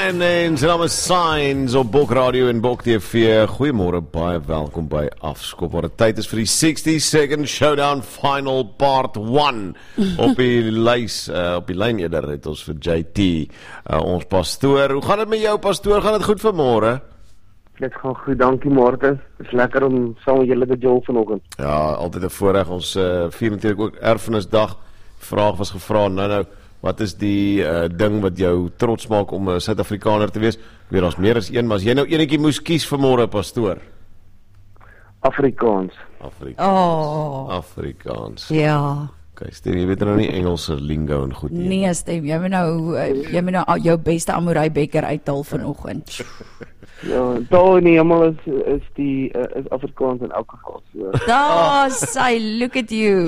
Ryan en sy naam is Signs op Bok Radio en Bok TV. Goeiemôre, baie welkom by Afskop. Waar dit tyd is vir die 60-second showdown final part 1. Op die lyn eerder het ons vir JT, ons pastoor. Hoe gaan dit met jou, pastoor? Gaan dit goed vanmôre? Dit gaan goed, dankie Martin. Het is lekker om saam met julle te jol vanoggend. Ja, altyd 'n voorreg. Ons vier natuurlijk ook Erfenisdag. Vraag was gevra, nou, wat is die ding wat jou trots maak om 'n Suid-Afrikaner te wees? Weer ons meer as een, maar as jy nou enetjie moes kies vanmôre, pastoor. Afrikaans. Afrikaans. Ja. Okay, Stem, jy weet nou nie Engelse lingo en goed nie. Nee, Stem, jy moet nou jou beste Amorei beker uithaal vanoggend. Ja, daar in die hemel is Afrikaans in elk geval. So. Daar sy, look at you.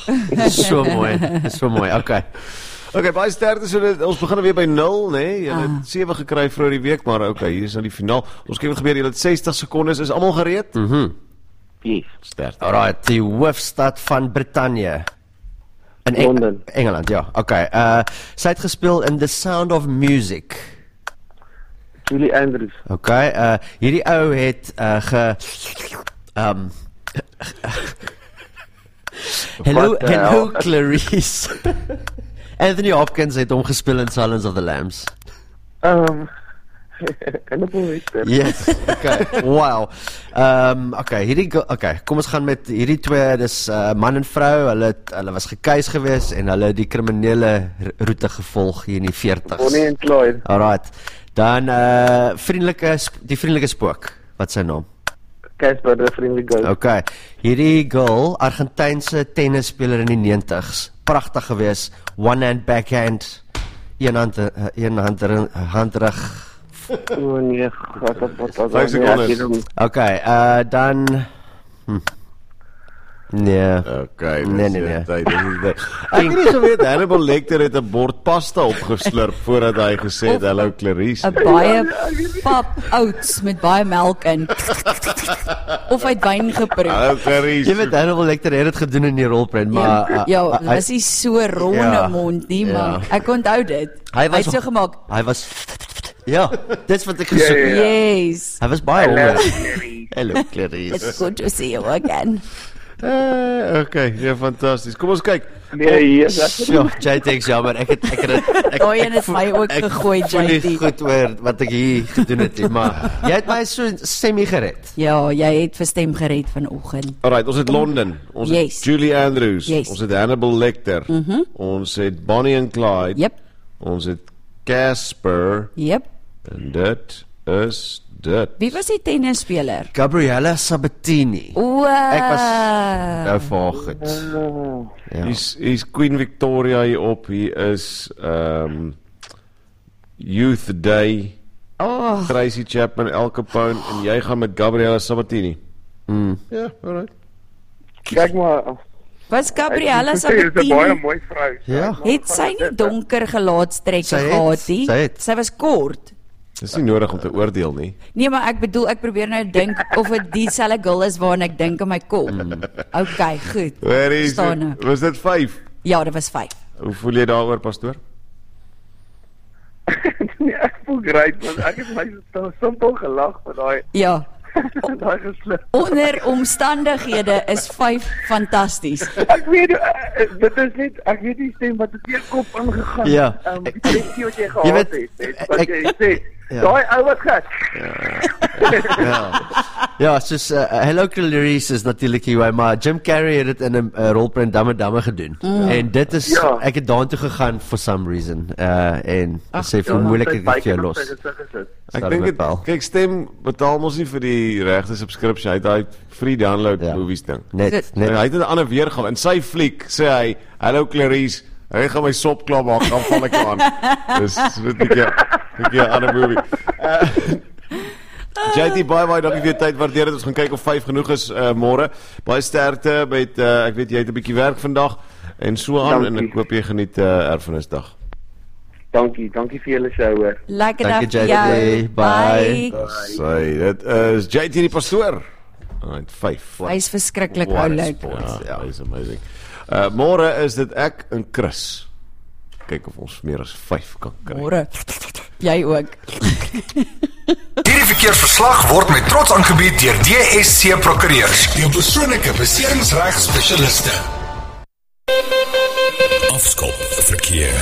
So mooi, okay. Okay, baie sterkte, so ons begin weer by 0, nee? Jy het 7 gekry vir die week, maar okay, hier is nou die finaal. Ons kyk wat gebeur, jy het 60 sekondes, is almal gereed? Yes. Sterkte. Alright, die hoofstad van Brittanje. In Londen. Engeland, ja. Okay. Sy het gespeel in The Sound of Music. Julie Andrews. Okay, hierdie ou het Hello Clarice. Anthony Hopkins het hom gespeel in Silence of the Lambs. Hannibal Lecter. Yes, okay, wow. Okay, kom ons gaan met hierdie twee, dis man en vrou, hulle was gekeis gewees en hulle het die kriminele roete gevolg hier in die 40s. Bonnie en Clyde. Alright, dan die vriendelike spook, wat sy naam? Casper, the Friendly Ghost. Okay, hierdie girl, Argentynse tennisspeler in die 90s, pragtig gewees, one hand backhand, een handerig. O nee, wat 5 secondes. Okay, dan nee. Okay, Nee. Ek het nie geweet, Hannibal Lecter het 'n bord pasta opgeslurp voordat hy gesê het, hallo Clarice. 'n baie pap oats met baie melk in. Of uit wyn geproe. Hallo Clarice. Jy weet, Hannibal Lecter het dit gedoen in die rolprent, maar Ja, was nie so ronde mond nie, maar ek onthou dit. Hy het so gemaak. Hy was ja, dis wat ek gesoek. Yes. Hy was baie honger. Hello Clarice. It's good to see you again. Okay, ja, fantasties. Kom ons kyk. Nee, yes, Ja, JT, jammer, ek Daai een het my ook gegooi, voel nie JT. goed oor wat ek hier gedoen het nie, maar jy het my so semi gered. Ja, jy het vir Stem gered vanoggend. Alright, ons het Londen. Ons Yes. het Julie Andrews. Yes. Ons het Hannibal Lecter. Ons het Bonnie and Clyde. Yep. Ons het Casper. Yep. En dit is dit. Wie was die tennisspeler? Gabriella Sabatini. O. Ek was nou vir haar goed. Ja. Hier's Queen Victoria hier op. Hier is Youth Day. Oh, Tracy Chapman, Al Capone en jy gaan met Gabriella Sabatini. Ja, alright. Kyk maar. was Gabriella Sy is 'n baie Sabatini? mooi vrou. Ja. Het sy nie donker gelaatstrekke Sy het, gehad nie? sy het. Sy was kort. Dis nie nodig om te oordeel nie. Nee, maar ek bedoel, ek probeer nou dink of dit dieselfde girl is waarna ek dink in my kop. Okay, goed. Where is Verstaan nou. it? Was dit 5? Ja, dit was 5. Hoe voel jy daaroor, pastoor? Nee, ek voel great, want ek het my so simpel gelag vir daai Ja. daai geslip. Onder omstandighede is 5 fantasties. Ek weet dit is net ek weet nie Stem wat het hier kop ingegaan. Ja. Die kwessie wat jy gehad Jy weet, het. Wat ek- jy sê. Ja. Daai ou wat gat. Ja, soos Hello Clarice is natuurlik hier, maar Jim Carrey het dit in 'n rolprent Damme gedoen. En dit is Ja. ek het daartoe gegaan for some reason. En sê vir moeilik ek dit vir jou los. Ek dink dit, kyk, Stem betaal mos nie vir die regte subscription. Hy het daai free download Ja. movies ding. Net En hy het 'n ander weergawe. In sy fliek sê hy, "Hallo Clarice, hy gaan my sop klaar maak, dan val ek aan." Dis dit 'n keer 'n ander movie. JT, baie dankie vir jou tyd. Waardeer dit. Ons gaan kyk of 5 genoeg is môre. Baie sterkte met ek weet jy het 'n bietjie werk vandag en so aan en ek hoop jy geniet Erfenisdag. Dankie vir julle show hoor. Lekker Dankie, dag vir JT. jou. Bye. Sy, dit is JT die pastoor. Alright, 5. Hy's verskriklik What a oulik. sport. Ja, is amazing. Môre is dit ek en Chris. kyk of ons meer as 5 kan kry. Môre. Jy ook. Hierdie verkeersverslag word met trots aangebied deur DSC Prokureurs, jou persoonlike beseringsreg spesialiste. Afskop verkeer.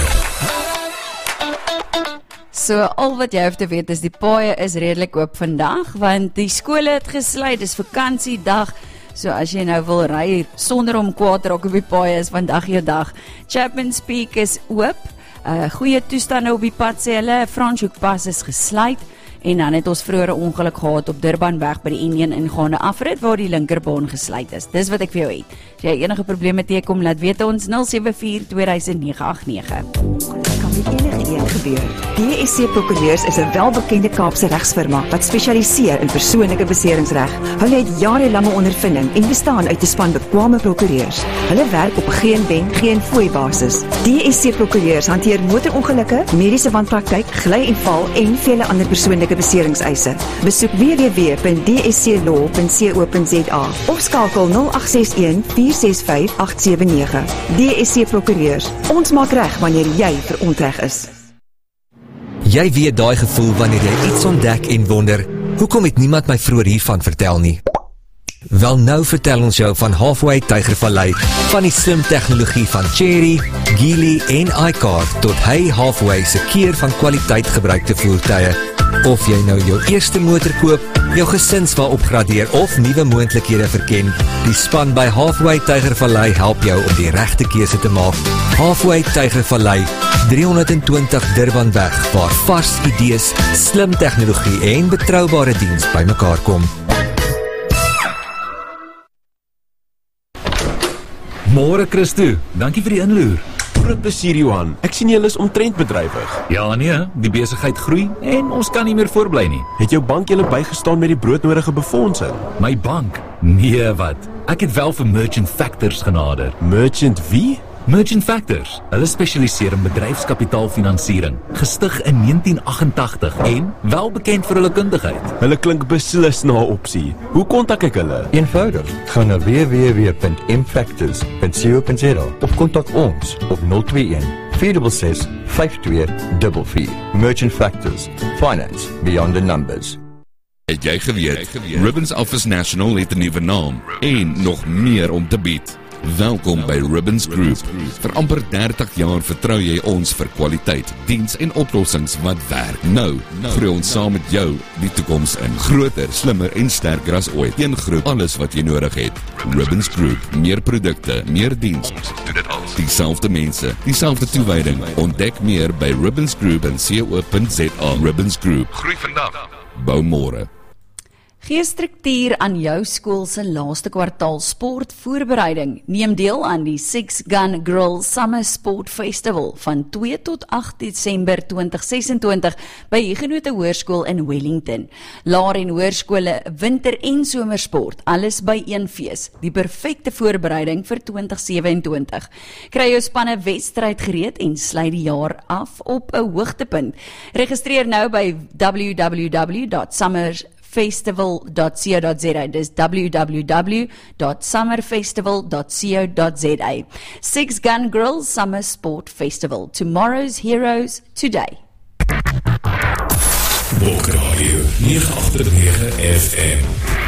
So al wat jy hoef te weet is die paaie is redelik oop vandag, want die skole het gesluit, dis vakansiedag. So as jy nou wil ry sonder om kwaad raak op die paaie, is vandag jou dag. Chapman's Peak is oop, goeie toestande op die pad sê hulle, Franschhoekpas is gesluit, en dan het ons vroeër 'n ongeluk gehad op Durbanweg by die N1 ingaande afrit waar die linkerbaan gesluit is. Dis wat ek vir jou het. As jy enige probleme teekom, laat weet ons 074-200989. Kan met enige een gebeur. DSC Prokureurs is 'n welbekende Kaapse regsfirma wat spesialiseer in persoonlike beseringsreg. Hulle het jarelange ondervinding en bestaan uit 'n span bekwame prokureurs. Hulle werk op 'n geen wen, geen fooi basis. DSC Prokureurs hanteer motorongelukke, mediese wanpraktyk, gly en val en vele ander persoonlike beseringseise. Besoek www.dsclaw.co.za of skakel 0861-465-879. DSC Prokureurs. Ons maak reg wanneer jy verontreg is. Jy weet daai gevoel wanneer jy iets ontdek en wonder, hoekom het niemand my vroeër hiervan vertel nie? Wel nou vertel ons jou van Halfway Tygervallei, van die slim tegnologie van Chery, Geely en iCar tot Hey Halfway se keer van kwaliteit gebruikte voertuie. Of jy nou jou eerste motor koop, jou gesinswa opgradeer of nuwe moontlikhede verken, die span by Halfway Tygervallei help jou om die regte keuse te maak. Halfway Tygervallei, 320 Durbanweg, waar vars idees, slim tegnologie en betroubare diens bymekaar kom. Môre Christo, dankie vir die inloer. Groot plesier Johan, ek sien julle is omtrent bedrywig. Ja nee, die besigheid groei en ons kan nie meer voorbly nie. Het jou bank julle bygestaan met die broodnodige befondsing? My bank? Nee wat, ek het wel vir Merchant Factors genader. Merchant wie? Merchant Factors, hulle spesialiseer in bedryfskapitaalfinansiering, gestig in 1988 en wel bekend vir hulle kundigheid. Hulle klink beslis na 'n opsie. Hoe kontak ek hulle? Eenvoudig, gaan na www.mfactors.co.za of kontak ons op 021 466 5244. Merchant Factors, finance beyond the numbers. Het jy geweet, Ribbons Office National het 'n nuwe naam en nog meer om te bied. Welkom by Ribbons Group. Vir amper 30 jaar vertrou jy ons vir kwaliteit, diens en oplossings wat werk. Nou, groei ons saam met jou die toekoms in. Groter, slimmer en sterker as ooit. Een groep, alles wat jy nodig het. Ribbons Group, meer produkte, meer diens. Ons doen dit al. Dieselfde mense, dieselfde toewyding. Ontdek meer by ribbonsgroup.co.za. Ribbons Group. Groei vandag. Bou môre. Gee struktuur aan jou skool se laaste kwartaal sportvoorbereiding. Neem deel aan die Six Gun Grill Summer Sport Festival van 2 tot 8 Desember 2026 by Huguenot Hoërskool in Wellington. Laer- en hoërskole, winter- en somersport, alles by een fees. Die perfekte voorbereiding vir 2027. Kry jou spanne wedstryd gereed en sluit die jaar af op 'n hoogtepunt. Registreer nou by www.summerfestival.co.za. Dis www.summerfestival.co.za. Six Gun Grill Summer Sport Festival. Tomorrow's heroes today. Boek Radio 989 FM.